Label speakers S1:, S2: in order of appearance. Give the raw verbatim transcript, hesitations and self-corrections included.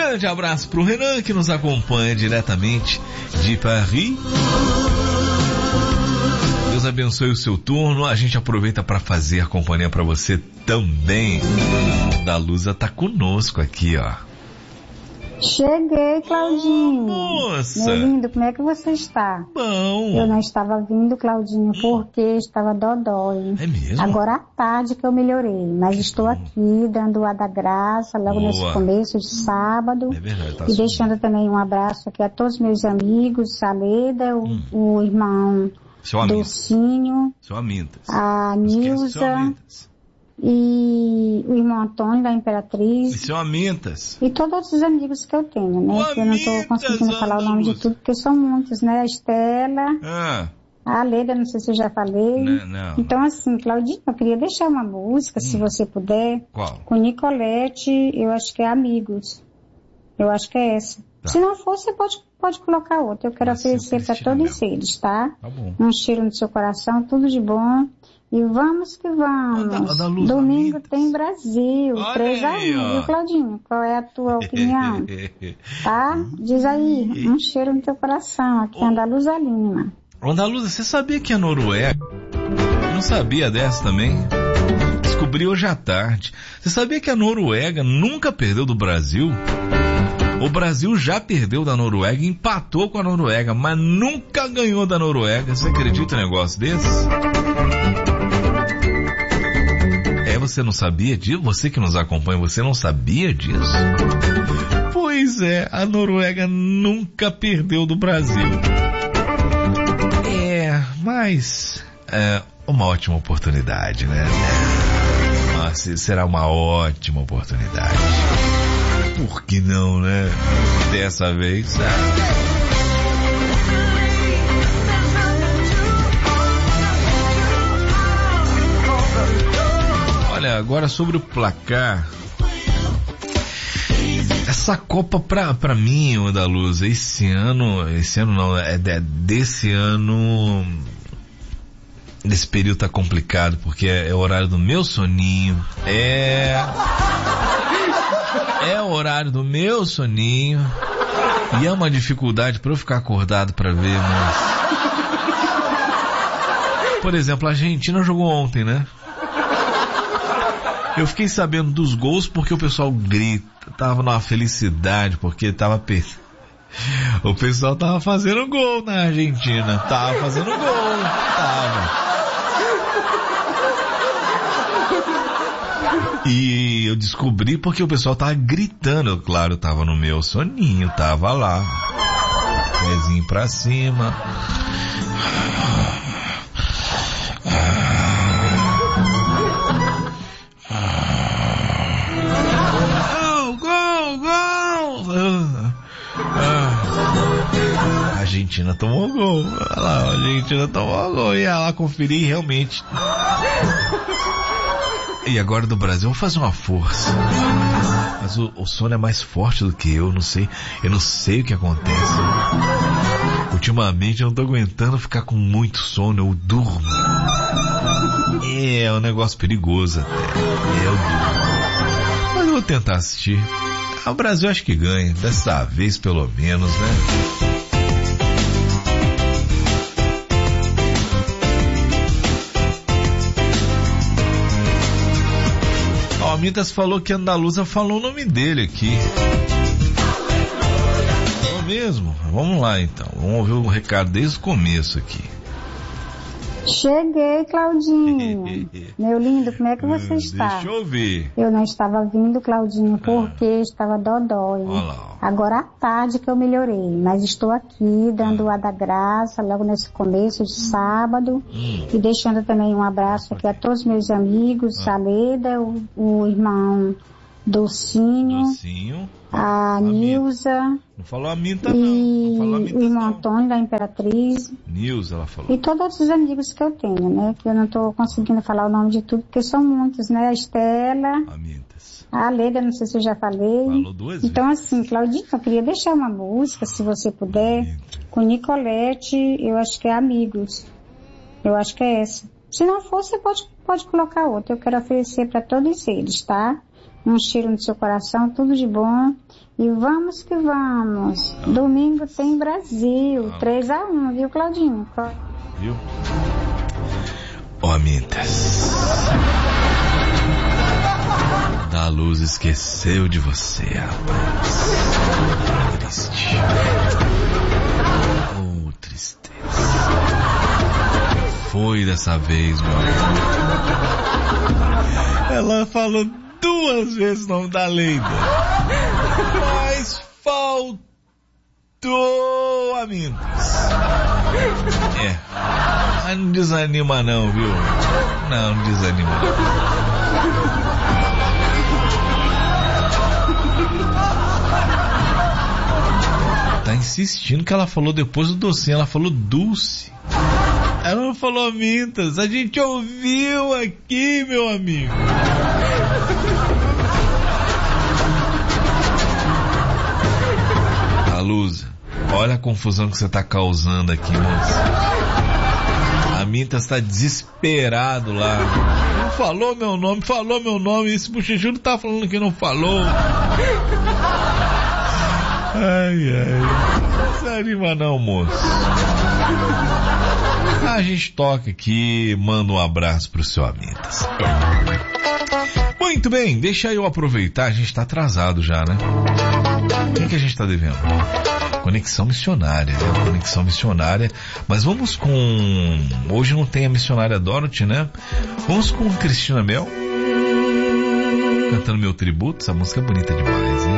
S1: grande abraço pro Renan, que nos acompanha diretamente de Paris. Deus abençoe o seu turno. A gente aproveita para fazer companhia para você também. Da Luza tá conosco aqui, ó.
S2: Cheguei, Claudinho.
S1: Nossa.
S2: Meu lindo, como é que você está?
S1: Bom.
S2: Eu não estava vindo, Claudinho, porque estava dodói.
S1: É mesmo?
S2: Agora à tarde que eu melhorei, mas estou aqui dando a da graça logo
S1: Boa.
S2: nesse começo de sábado.
S1: É verdade, tá
S2: E
S1: subindo.
S2: deixando também um abraço aqui a todos os meus amigos, Saleda, o,
S1: Hum.
S2: o irmão
S1: Seu amigo.
S2: Docinho,
S1: Seu Amintas.
S2: a
S1: Não esquece seu
S2: Nilza
S1: Amintas.
S2: e o irmão Antônio da
S1: E
S2: Imperatriz.
S1: seu Amintas.
S2: E todos os amigos que eu tenho, né?
S1: O
S2: Que eu não estou
S1: Amintas,
S2: conseguindo falar o nome de
S1: Ana
S2: tudo, porque são muitos, né? A Estela,
S1: Ah,
S2: a Leda, não sei se eu já falei.
S1: não, não.
S2: Então, assim, Claudinho, eu queria deixar uma música, se você puder,
S1: Qual?
S2: com Nicolete, eu acho que é Amigos. Eu acho que é essa.
S1: Tá.
S2: Se não for, você pode, pode colocar outra. Eu quero
S1: Vai ser
S2: oferecer para
S1: Cristina
S2: todos
S1: Mel.
S2: eles, tá?
S1: Tá bom.
S2: Um cheiro no seu coração, tudo de bom. E vamos que vamos.
S1: Ó da- ó da Luz
S2: Domingo
S1: Amintas.
S2: tem Brasil.
S1: Olha
S2: três a
S1: aí,
S2: um,
S1: ó.
S2: viu, Claudinho? Qual é a tua opinião? Tá? Diz aí, um cheiro no teu coração. Aqui é Andaluza Lima.
S1: Andaluza, você sabia que a Noruega... Eu não sabia dessa também. Descobri hoje à tarde. Você sabia que a Noruega nunca perdeu do Brasil? O Brasil já perdeu da Noruega, empatou com a Noruega, mas nunca ganhou da Noruega. Você acredita em um negócio desse? É, você não sabia disso? Você que nos acompanha, você não sabia disso? Pois é, a Noruega nunca perdeu do Brasil. É, mas é uma ótima oportunidade, né? Nossa, será uma ótima oportunidade. Por que não, né? Dessa vez. Olha, agora sobre o placar. Essa Copa pra, pra mim, o da Luz, esse ano, esse ano não, é de, desse ano, nesse período tá complicado, porque é, é o horário do meu soninho, é, é o horário do meu soninho, e é uma dificuldade pra eu ficar acordado pra ver, mas... Por exemplo, a Argentina jogou ontem, né? Eu fiquei sabendo dos gols porque o pessoal grita, tava numa felicidade, porque tava per... o pessoal tava fazendo gol na Argentina, tava fazendo gol, tava. E eu descobri porque o pessoal tava gritando, eu, claro, tava no meu soninho, tava lá, pezinho pra cima. A Argentina tomou gol. Olha lá, a Argentina tomou gol. Ia lá conferir realmente. E agora do Brasil, vamos fazer uma força. Mas o, o sono é mais forte do que eu, não sei. Eu não sei o que acontece. Ultimamente eu não tô aguentando ficar com muito sono, eu durmo. É um negócio perigoso até. Eu durmo. Mas eu vou tentar assistir. O Brasil acho que ganha, dessa vez pelo menos, né? Ó, o Mitas falou que a Andaluza falou o nome dele aqui. Falou mesmo? Vamos lá então, vamos ouvir o recado desde o começo aqui.
S2: Cheguei, Claudinho. Meu lindo, como é que você está?
S1: Deixa eu ver.
S2: Eu não estava vindo, Claudinho, porque ah. estava dodói.
S1: Olá.
S2: Agora à tarde que eu melhorei, mas estou aqui dando a da graça logo nesse começo de sábado hum. e deixando também um abraço aqui a todos os meus amigos, ah. Saleda, o, o irmão Docinho,
S1: Docinho.
S2: a, a Nilza.
S1: Não falou a Minta,
S2: e
S1: não. Não falou a Minta,
S2: o irmão
S1: não.
S2: Antônio da Imperatriz.
S1: Nilza, ela falou.
S2: E todos os amigos que eu tenho, né? Que eu não estou conseguindo falar o nome de tudo, porque são muitos, né? A Estela,
S1: a Mintas.
S2: A Leda, não sei se eu já falei.
S1: Falou duas
S2: então,
S1: vezes.
S2: assim, Claudinho, eu queria deixar uma música, se você puder, Minta. Com Nicolete, eu acho que é Amigos. Eu acho que é essa. Se não for, você pode, pode colocar outra. Eu quero oferecer para todos eles, tá? um cheiro no seu coração, tudo de bom. E vamos que vamos. Domingo tem Brasil, três a um, viu, Claudinho?
S1: Viu? Ó, Amintas. Da Luz esqueceu de você, rapaz. Triste. Oh, tristeza. Foi dessa vez, meu amigo. Ela falou duas vezes o nome da Leida. Mas faltou, Amintas. É. Mas não desanima não, viu? Não, não desanima não. Tá insistindo que ela falou depois do docinho, ela falou Dulce. Ela não falou Mintas, a gente ouviu aqui, meu amigo. A Luz, olha a confusão que você tá causando aqui, moça. A Mintas tá desesperado lá. Não falou meu nome, falou meu nome, esse bochechudo tá falando que não falou. Ai, ai. Não se anima não, moço. A gente toca aqui, manda um abraço pro seu Amintas. Muito bem, deixa eu aproveitar, a gente tá atrasado já, né? O que, que a gente tá devendo? Conexão missionária, né? Conexão missionária. Mas vamos com... Hoje não tem a missionária Dorothy, né? Vamos com Cristina Mel cantando meu tributo. Essa música é bonita demais, hein?